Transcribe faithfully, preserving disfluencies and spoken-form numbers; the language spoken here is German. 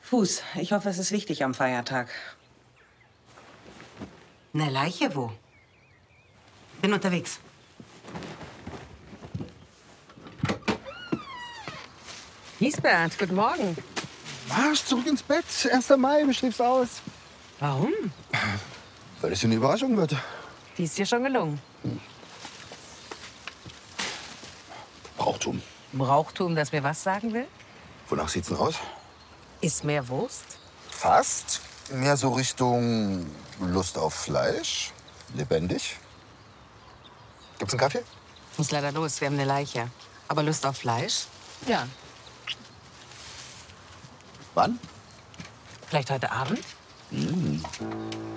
Fuß. Ich hoffe, es ist wichtig am Feiertag. Eine Leiche wo? Bin unterwegs. Lisbeth, guten Morgen. Marsch zurück ins Bett. erster Mai, du schläfst aus. Warum? Weil es eine Überraschung wird. Die ist dir schon gelungen. Brauchtum. Brauchtum, das mir was sagen will? Wonach sieht's denn aus? Ist mehr Wurst? Fast. Mehr so Richtung Lust auf Fleisch. Lebendig. Gibt's einen Kaffee? Ich muss leider los, wir haben eine Leiche. Aber Lust auf Fleisch? Ja. Wann? Vielleicht heute Abend? Mm.